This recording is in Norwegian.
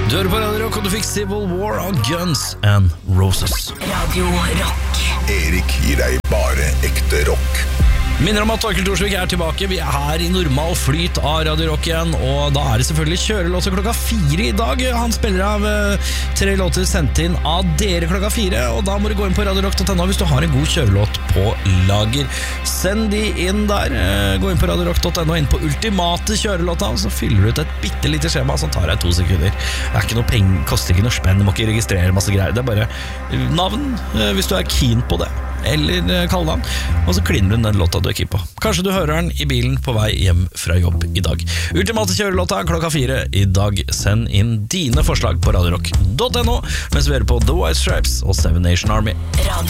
Du hører på Radio Rock, og du fikk Civil War av Guns N' Roses. Radio Rock. Erik gir deg bare ekte rock. Minner om at Torkel Thorsvik er tilbake. Vi er her i normal flyt av Radio Rock igjen, og da er det selvfølgelig kjørelåter klokka 4 i dag. Han spiller av 3 låter sendt inn av dere klokka 4, og da må du gå inn på radiorock.no hvis du har en god kjørelåt på lager. Send de inn der. Gå inn på radiorock.no, inn på ultimate kjørelåta, og så fyller du ut et bittelite skjema som tar deg 2 sekunder. Det er ikke noe penger, koster ikke noe spenn, du må ikke registrere masse greier. Det er bare navn, hvis du er keen på det, eller kallenavn, og så klinner du den låta du er keen på. Kanskje du hører den i bilen på vei hjem fra jobb i dag. Ultimate kjørelåta klokka 4 i dag. Send inn dine forslag på radiorock.no mens vi hører på The White Stripes og Seven Nation Army.